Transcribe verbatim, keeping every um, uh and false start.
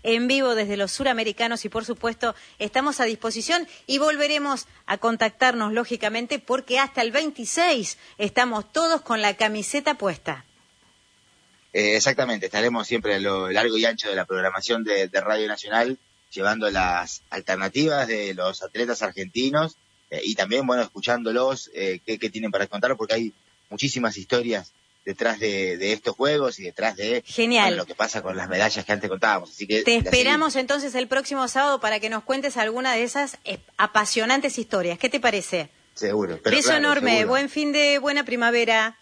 en vivo desde los Suramericanos y por supuesto estamos a disposición y volveremos a contactarnos lógicamente porque hasta el veintiséis estamos todos con la camiseta puesta. Eh, exactamente, estaremos siempre a lo largo y ancho de la programación de, de Radio Nacional, llevando las alternativas de los atletas argentinos eh, y también, bueno, escuchándolos, eh, qué, qué tienen para contar, porque hay muchísimas historias detrás de, de estos juegos y detrás de Genial. Bueno, lo que pasa con las medallas que antes contábamos. Así que te esperamos entonces el próximo sábado para que nos cuentes alguna de esas apasionantes historias. ¿Qué te parece? Seguro. Pero Beso claro, enorme, seguro. buen fin de buena primavera.